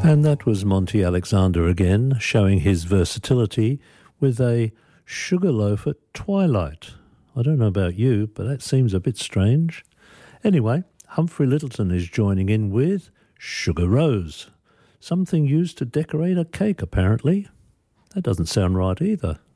And that was Monty Alexander again, showing his versatility with a Sugarloaf at Twilight. I don't know about you, but that seems a bit strange. Anyway, Humphrey Lyttelton is joining in with Sugar Rose, something used to decorate a cake apparently. That doesn't sound right either.